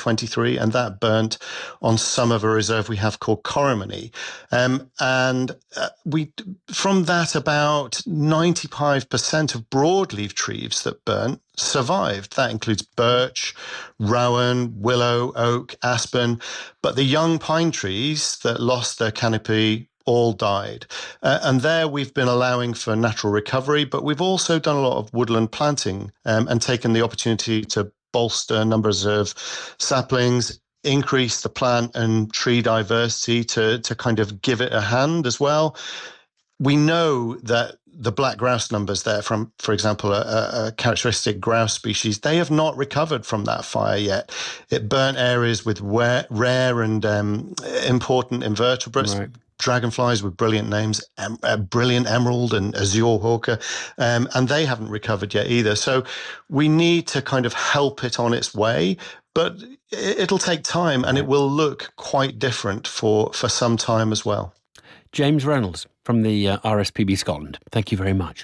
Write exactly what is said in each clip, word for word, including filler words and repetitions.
twenty-three, and that burnt on some of a reserve we have called Corrimony. Um, and uh, we, from that, about ninety-five percent of broadleaf trees that burnt survived. That includes birch, rowan, willow, oak, aspen, but the young pine trees that lost their canopy all died. Uh, and there we've been allowing for natural recovery, but we've also done a lot of woodland planting um, and taken the opportunity to bolster numbers of saplings, increase the plant and tree diversity to, to kind of give it a hand as well. We know that the black grouse numbers there from, for example, a, a characteristic grouse species, they have not recovered from that fire yet. It burnt areas with rare, rare and um, important invertebrates. Right. Dragonflies with brilliant names, em- uh, brilliant emerald and azure hawker, um, and they haven't recovered yet either. So we need to kind of help it on its way, but it'll take time and it will look quite different for, for some time as well. James Reynolds from the uh, R S P B Scotland, thank you very much.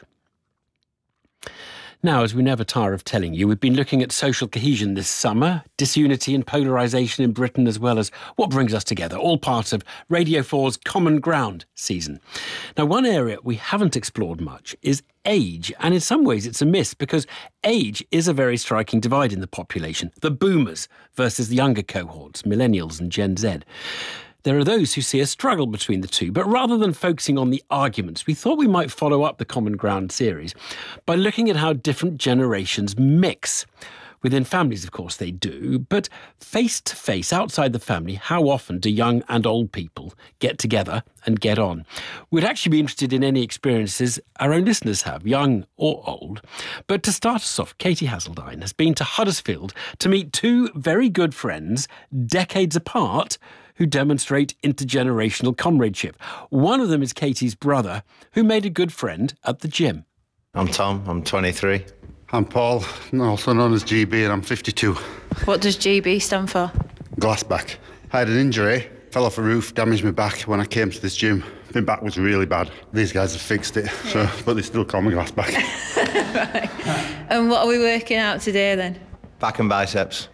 Now, as we never tire of telling you, we've been looking at social cohesion this summer, disunity and polarisation in Britain, as well as what brings us together, all part of Radio four's Common Ground season. Now, one area we haven't explored much is age, and in some ways it's a miss because age is a very striking divide in the population, the boomers versus the younger cohorts, millennials and Gen Z. There are those who see a struggle between the two, but rather than focusing on the arguments, we thought we might follow up the Common Ground series by looking at how different generations mix. Within families, of course, they do, but face-to-face, outside the family, how often do young and old people get together and get on? We'd actually be interested in any experiences our own listeners have, young or old. But to start us off, Katie Hazeldine has been to Huddersfield to meet two very good friends, decades apart, who demonstrate intergenerational comradeship. One of them is Katie's brother, who made a good friend at the gym. I'm Tom, I'm twenty-three. I'm Paul, also known as G B, and I'm fifty-two. What does G B stand for? Glass back. I had an injury, fell off a roof, damaged my back when I came to this gym. My back was really bad. These guys have fixed it, yeah. so but they still call me glass back. Right. And what are we working out today then? Back and biceps.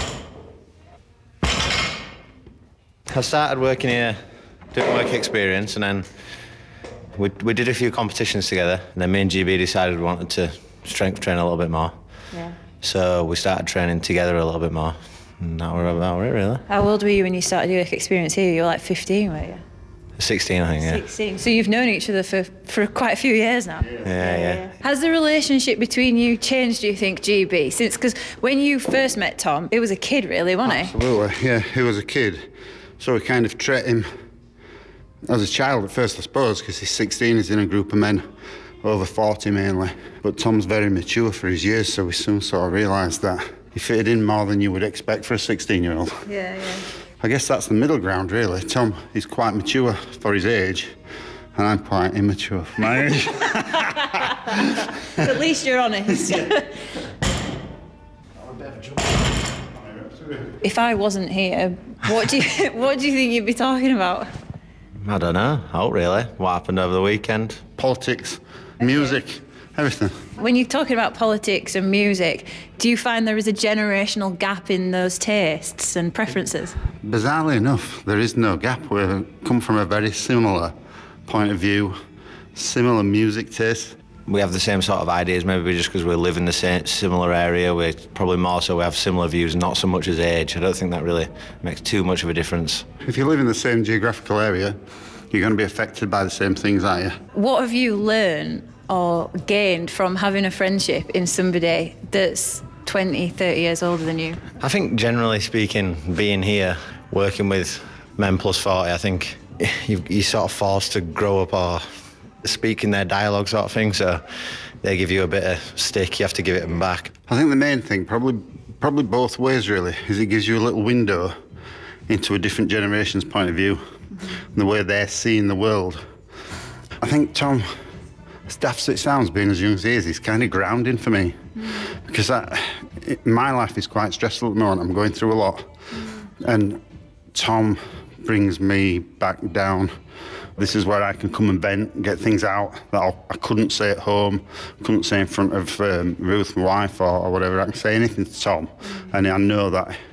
I started working here, doing work experience, and then we we did a few competitions together, and then me and G B decided we wanted to strength train a little bit more. Yeah. So we started training together a little bit more, and that was about it, really. How old were you when you started your work experience here? You were like fifteen, were you? sixteen, I think, yeah. sixteen. So you've known each other for, for quite a few years now? Yeah, yeah. yeah. Has the relationship between you changed, do you think, G B? Since, because when you first met Tom, he was a kid, really, wasn't he? Absolutely, yeah, he was a kid. So we kind of treat him as a child at first, I suppose, because he's sixteen, he's in a group of men, over forty mainly. But Tom's very mature for his years, so we soon sort of realised that he fitted in more than you would expect for a sixteen-year-old. Yeah, yeah. I guess that's the middle ground, really. Tom is quite mature for his age, and I'm quite immature for my age. At least you're honest. If I wasn't here, what do you what do you think you'd be talking about? I don't know. Oh, really? What happened over the weekend? Politics, music, everything. When you're talking about politics and music, do you find there is a generational gap in those tastes and preferences? Bizarrely enough, there is no gap. We come from a very similar point of view, similar music taste. We have the same sort of ideas, maybe just because we live in the same similar area. We're probably more so we have similar views, not so much as age. I don't think that really makes too much of a difference. If you live in the same geographical area, you're going to be affected by the same things, aren't you? What have you learned or gained from having a friendship in somebody that's twenty, thirty years older than you? I think generally speaking, being here, working with men plus forty, I think you, you're sort of forced to grow up or speak in their dialogue sort of thing, so they give you a bit of stick, you have to give it them back. I think the main thing, probably probably both ways really, is it gives you a little window into a different generation's point of view, mm-hmm. and the way they're seeing the world. I think Tom, as daft as it sounds, being as young as he is, he's kind of grounding for me, mm-hmm. because I, it, my life is quite stressful at the moment, I'm going through a lot, mm-hmm. and Tom brings me back down. This is where I can come and vent and get things out that I'll, I couldn't say at home, couldn't say in front of um, Ruth, my wife, or, or whatever. I can say anything to Tom, and I know that